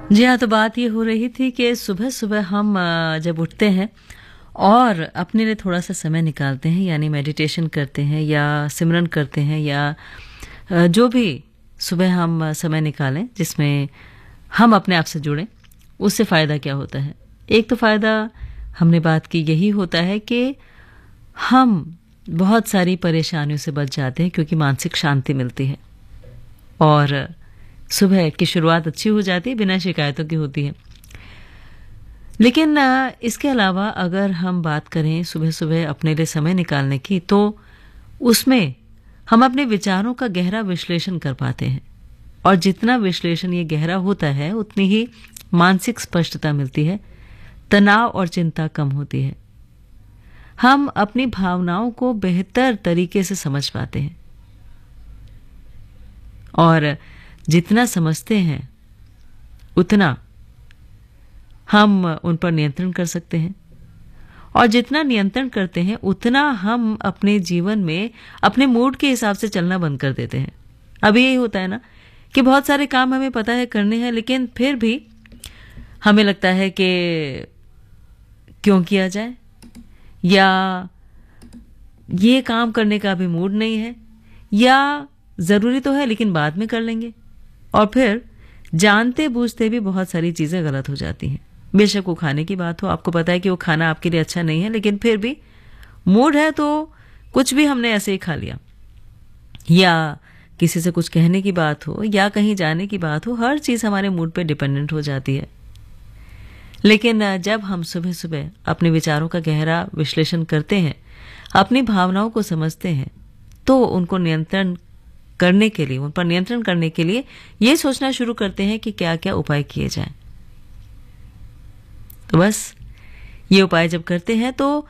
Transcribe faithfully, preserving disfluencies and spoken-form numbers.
जी हाँ, तो बात ये हो रही थी कि सुबह-सुबह हम अ, जब उठते हैं और अपने लिए थोड़ा-सा समय निकालते हैं, यानी मेडिटेशन करते हैं या सिमरन करते हैं या अ, जो भी सुबह हम अ, समय निकालें जिसमें हम अपने आप से जुड़ें, उससे फ़ायदा क्या होता है? एक तो फ़ायदा हमने बात की यही होता है कि हम बहुत सारी परेशानियों से बच जाते हैं क्योंकि मानसिक शांति मिलती है और सुबह की शुरुआत अच्छी हो जाती है, बिना शिकायतों की होती है। लेकिन अ, इसके अलावा अगर हम बात करें सुबह-सुबह अपने लिए समय निकालने की, तो उसमें हम अपने विचारों का गहरा विश्लेषण कर पाते हैं और जितना विश्लेषण ये गहरा होता है, उतनी ही मानसिक स्पष्टता मिलती है, तनाव और चिंता कम होती है। हम अपनी भावनाओं को बेहतर तरीके से समझ पाते हैं और जितना समझते हैं, उतना हम उन पर नियंत्रण कर सकते हैं और जितना नियंत्रण करते हैं उतना हम अपने जीवन में अपने मूड के हिसाब से चलना बंद कर देते हैं। अभी यही होता है ना कि बहुत सारे काम हमें पता है करने हैं, लेकिन फिर भी हमें लगता है कि क्यों किया जाए, या ये काम करने का अभी मूड नहीं है, या ज़रूरी तो है लेकिन बाद में कर लेंगे। और फिर जानते बूझते भी बहुत सारी चीज़ें गलत हो जाती हैं। बेशक वो खाने की बात हो, आपको पता है कि वो खाना आपके लिए अच्छा नहीं है, लेकिन फिर भी मूड है तो कुछ भी हमने ऐसे ही खा लिया, या किसी से कुछ कहने की बात हो या कहीं जाने की बात हो, हर चीज़ हमारे मूड पे डिपेंडेंट हो जाती है। लेकिन अ, जब हम सुबह-सुबह अपने विचारों का गहरा विश्लेषण करते हैं, अपनी भावनाओं को समझते हैं, तो उनको नियंत्रण करने के लिए, उन पर नियंत्रण करने के लिए ये सोचना शुरू करते हैं कि क्या-क्या उपाय किए जाएं। तो बस ये उपाय जब करते हैं तो